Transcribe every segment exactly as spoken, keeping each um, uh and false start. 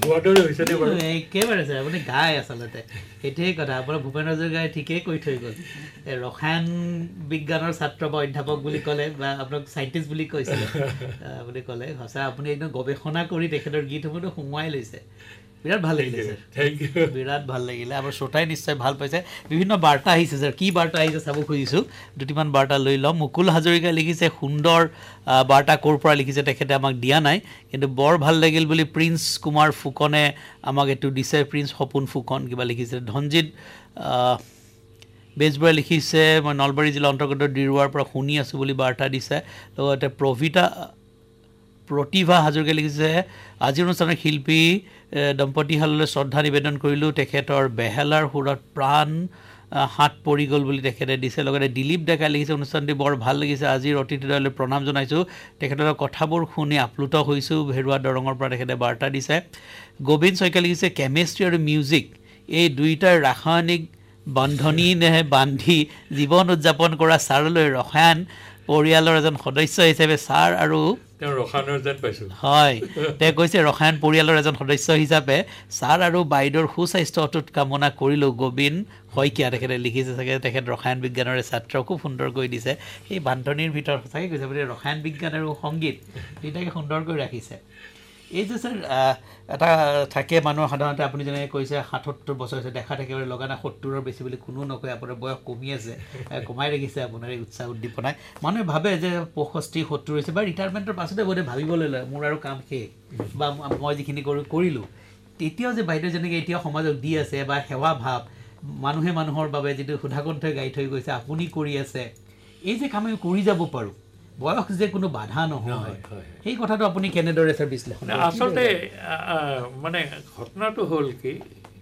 গুৱাহাটীৰ হৈছে নে বাৰু একেবাৰে ছাৰ আপুনি গাই আচলতে সেইটোৱেই কথা আপোনাৰ ভূপেন হাজৰিকাই ঠিকেই কৈ থৈ গ'ল ৰসায়ন বিজ্ঞানৰ ছাত্ৰ বা অধ্যাপক বুলি ক'লে বা আপোনাক চাইণ্টিষ্ট বুলি কৈছিলে বুলি ক'লে সঁচা আপুনি একদম গৱেষণা কৰি তেখেতৰ গীতসমূহটো সোমোৱাই লৈছে বিৰাট ভাল লাগিলে ছাৰ থেংক ইউ বিৰাট ভাল লাগিলে আমাৰ শ্ৰোতাই নিশ্চয় ভাল পাইছে বিভিন্ন বাৰ্তা আহিছে ছাৰ কি বাৰ্তা আহিছে চাব খুজিছোঁ দুটিমান বাৰ্তা লৈ ল'ম মুকুল হাজৰিকাই লিখিছে সুন্দৰ বাৰ্তা ক'ৰ পৰা লিখিছে তেখেতে আমাক দিয়া নাই কিন্তু বৰ ভাল লাগিল বুলি প্ৰিন্স কুমাৰ ফুকনে আমাক এইটো দিছে প্ৰিন্স সপোন ফুকন কিবা লিখিছে ধনজিত বেজবৰাই লিখিছে মই নলবাৰী জিলা অন্তৰ্গত ডিৰুৱাৰ পৰা শুনি আছোঁ বুলি বাৰ্তা দিছে লগতে প্ৰভিতা প্ৰতিভা হাজৰিকাই লিখিছে আজিৰ অনুষ্ঠানৰ শিল্পী দম্পতীহাললৈ শ্ৰদ্ধা নিবেদন কৰিলোঁ তেখেতৰ বেহেলাৰ সুৰত প্ৰাণ হাত পৰি গ'ল বুলি তেখেতে দিছে লগতে দিলীপ ডেকাই লিখিছে অনুষ্ঠানটি বৰ ভাল লাগিছে আজিৰ অতিথিদ্বয়লৈ প্ৰণাম জনাইছোঁ তেখেতৰ কথাবোৰ শুনি আপ্লুত হৈছোঁ ভেৰুৱা দৰঙৰ পৰা তেখেতে বাৰ্তা দিছে গোবিন্দ শইকীয়া লিখিছে কেমেষ্ট্ৰি আৰু মিউজিক এই দুয়োটাৰ ৰাসায়নিক বান্ধনি নেহে বান্ধি জীৱন উদযাপন কৰা ছাৰলৈ ৰসায়ন পৰিয়ালৰ এজন সদস্য হিচাপে ছাৰ আৰু হয় তেওঁ কৈছে ৰসায়ন পৰিয়ালৰ এজন সদস্য হিচাপে ছাৰ আৰু বাইদেউৰ সুস্বাস্থ্য অটুট কামনা কৰিলোঁ গোবিন্দ শইকীয়া তেখেতে লিখিছে চাগে তেখেত ৰসায়ন বিজ্ঞানৰে ছাত্ৰ খুব সুন্দৰকৈ দিছে সেই বান্ধনিৰ ভিতৰত সঁচাকৈ কৈছে আপুনি ৰসায়ন বিজ্ঞান আৰু সংগীত দুইটাকে সুন্দৰকৈ ৰাখিছে এই যে ছাৰ এটা থাকে মানুহ সাধাৰণতে আপুনি যেনেকৈ কৈছে সাতসত্তৰ বছৰ হৈছে দেখাত একেবাৰে লগা নাই সত্তৰৰ বেছি বুলি কোনো নকয় আপোনাৰ বয়স কমি আছে কমাই ৰাখিছে আপোনাৰ এই উৎসাহ উদ্দীপনাই মানুহে ভাবে যে পঁয়ষষ্ঠি সত্তৰ হৈছে বা ৰিটায়াৰমেণ্টৰ পাছতে বোধে ভাবিবলৈ লয় মোৰ আৰু কাম শেষ বা মই যিখিনি কৰোঁ কৰিলোঁ তেতিয়াও যে বাইদেউ যেনেকৈ এতিয়াও সমাজক দি আছে বা সেৱা ভাৱ মানুহে মানুহৰ বাবে যিটো সুধাকণ্ঠই গাই থৈ গৈছে আপুনি কৰি আছে এই যে কাম আমি কৰি যাব পাৰোঁ বয়স যে কোনো বাধা নহয় সেই কথাটো আপুনি কেনেদৰে ছাৰ বিশ্লেষণ আচলতে মানে ঘটনাটো হ'ল কি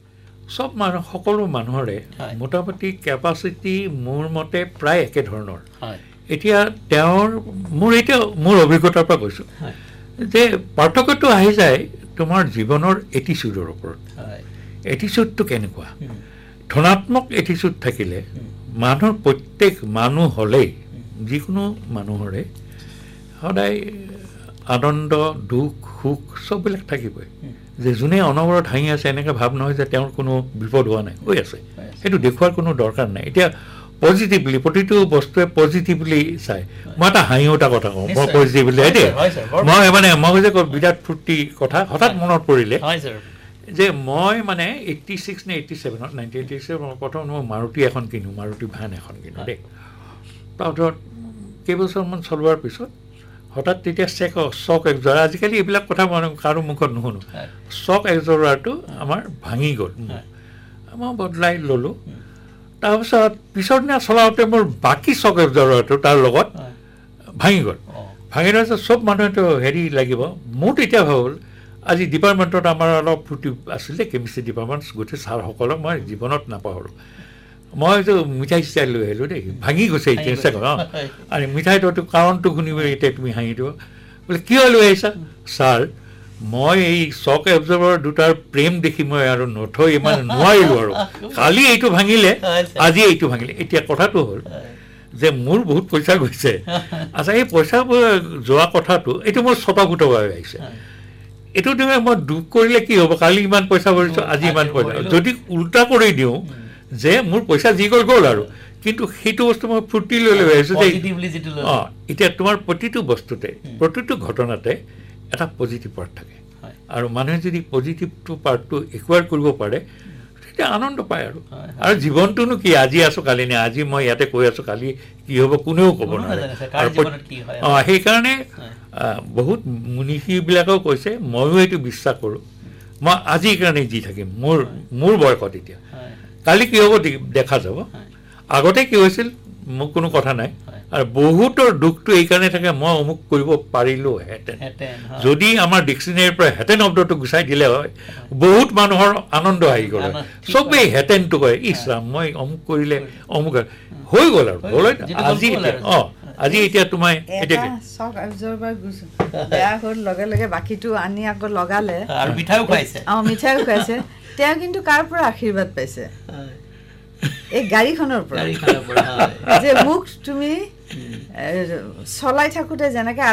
চব মানুহ সকলো মানুহৰে মোটামুটি কেপাচিটি মোৰ মতে প্ৰায় একে ধৰণৰ এতিয়া তেওঁৰ মোৰ এতিয়া মোৰ অভিজ্ঞতাৰ পৰা কৈছোঁ যে পাৰ্থক্যটো আহি যায় তোমাৰ জীৱনৰ এটিচিউডৰ ওপৰত এটিচিউডটো কেনেকুৱা ধনাত্মক এটিচিউড থাকিলে মানুহৰ প্ৰত্যেক মানুহ হ'লেই যিকোনো মানুহৰে সদায় আনন্দ দুখ সুখ চববিলাক থাকিবই যে যোনে অনবৰত হাঁহি আছে এনেকৈ ভাৱ নহয় যে তেওঁৰ কোনো বিপদ হোৱা নাই হৈ আছে সেইটো দেখুৱাৰ কোনো দৰকাৰ নাই এতিয়া পজিটিভলি প্ৰতিটো বস্তুৱে পজিটিভলি চাই মই এটা হাঁহি উঠা কথা কওঁ মই পজিটিভলি দেই মই মানে মই যে বিৰাট ফূৰ্তি কথা হঠাৎ মনত পৰিলে যে মই মানে এইট্টি ছিক্স নে এইট্টি ছেভেনত নাইনটিন এইট্টি ছেভেন প্ৰথম মই মাৰুতি এখন কিনো মাৰুতি ভান এখন কিনো দেই তাৰপিছত কেইবছৰমান চলোৱাৰ পিছত হঠাৎ তেতিয়া চেক চক একজোৰা আজিকালি এইবিলাক কথা মই কাৰো মুখত নুশুনো চক একজোৰাটো আমাৰ ভাঙি গ'ল মই বদলাই ল'লোঁ তাৰপিছত পিছৰ দিনা চলাওঁতে মোৰ বাকী চক একজোৰাটো তাৰ লগত ভাঙি গ'ল ভাঙি যোৱাৰ পিছত চব মানুহেতো হেৰি লাগিব মোৰ তেতিয়া হ'ল আজি ডিপাৰ্টমেণ্টত আমাৰ অলপ ফূৰ্তি আছিলে কেমিষ্ট্ৰি ডিপাৰ্টমেণ্ট গোটেই ছাৰসকলক মই জীৱনত নাপাহৰোঁ মইতো মিঠাই চিঠাই লৈ আহিলোঁ দেই ভাঙি গৈছে এতিয়া চাগ অঁ আৰু মিঠাইটো কাৰণটো শুনিব এতিয়া তুমি হাঁহি দিব বোলে কিয় লৈ আহিছা ছাৰ মই এই চক এবজৰ্ভাৰ দুটাৰ প্ৰেম দেখি মই আৰু নথৈ ইমান নোৱাৰিলোঁ আৰু কালি এইটো ভাঙিলে আজি এইটো ভাঙিলে এতিয়া কথাটো হ'ল যে মোৰ বহুত পইচা গৈছে আচ্ছা এই পইচা যোৱা কথাটো এইটো মোৰ ছটাভূতভাৱে আহিছে এইটো তুমি মই দুখ কৰিলে কি হ'ব কালি ইমান পইচা ভৰিছোঁ আজি ইমান পইচা যদি উল্টা কৰি দিওঁ যে মোৰ পইচা যি গ'ল গ'ল আৰু কিন্তু সেইটো বস্তু মই ফূৰ্তি লৈ লৈ আহিছোঁ যে অঁ এতিয়া তোমাৰ প্ৰতিটো বস্তুতে প্ৰতিটো ঘটনাতে এটা পজিটিভ পাৰ্ট থাকে আৰু মানুহে যদি পজিটিভটো পাৰ্টটো একুৱাৰ কৰিব পাৰে তেতিয়া আনন্দ পায় আৰু আৰু জীৱনটোনো কি আজি আছোঁ কালি নাই আজি মই ইয়াতে কৈ আছোঁ কালি কি হ'ব কোনেও ক'ব নোৱাৰে অঁ সেইকাৰণে বহুত মনীষীবিলাকেও কৈছে ময়ো এইটো বিশ্বাস কৰোঁ মই আজিৰ কাৰণে যি থাকিম মোৰ মোৰ বয়সত এতিয়া কালি কি হ'ব দেখা যাব আগতে কি হৈছিল মোক কোনো কথা নাই আৰু বহুতৰ দুখটো এইকাৰণে থাকে মই অমুক কৰিব পাৰিলোহেঁতেন যদি আমাৰ ডিক্সনেৰীৰ পৰা হেঁতেন শব্দটো গুচাই দিলে হয় বহুত মানুহৰ আনন্দ আহি গ'ল চবেই হেঁতেনটো কয় ইছ ৰাম মই অমুক কৰিলে অমুক হৈ গ'ল আৰু আজি অঁ আজি এতিয়া তোমাৰ চক এবজৰ্ভাৰ বেয়া হ'ল লগে লগে বাকীটো আনি আকৌ লগালে আৰু মিঠাইও খুৱাইছে অঁ মিঠাইও খুৱাইছে তেওঁ কিন্তু কাৰ পৰা আশীৰ্বাদ পাইছে এই গাড়ীখনৰ পৰা যে মোক তুমি চলাই থাকোঁতে যেনেকৈ